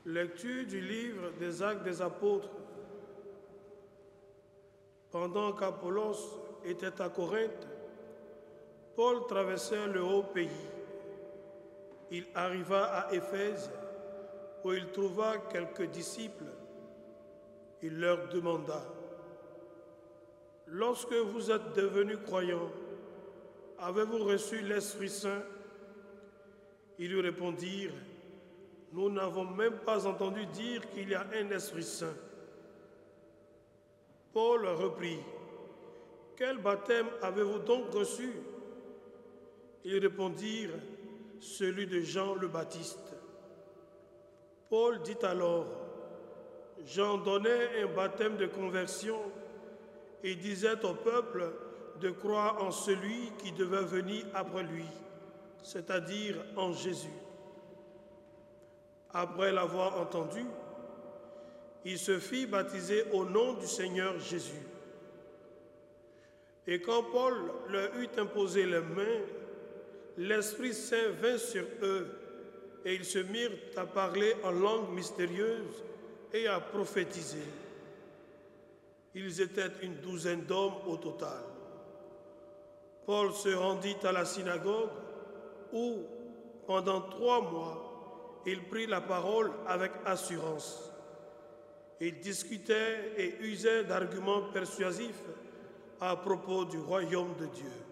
Lecture du livre des Actes des Apôtres. Pendant qu'Apollos était à Corinthe, Paul traversait le haut pays. Il arriva à Éphèse, où il trouva quelques disciples. Il leur demanda: « Lorsque vous êtes devenus croyants, avez-vous reçu l'Esprit Saint ?» Ils lui répondirent: « Nous n'avons même pas entendu dire qu'il y a un Esprit Saint. » Paul reprit: « Quel baptême avez-vous donc reçu ?» Ils répondirent: « Celui de Jean le Baptiste. » Paul dit alors: « Jean donnait un baptême de conversion et disait au peuple de croire en celui qui devait venir après lui, c'est-à-dire en Jésus. » Après l'avoir entendu, il se fit baptiser au nom du Seigneur Jésus. Et quand Paul leur eut imposé les mains, l'Esprit Saint vint sur eux, et ils se mirent à parler en langue mystérieuse et à prophétiser. Ils étaient une douzaine d'hommes au total. Paul se rendit à la synagogue où, pendant 3 mois, il prit la parole avec assurance. Il discutait et usait d'arguments persuasifs à propos du royaume de Dieu.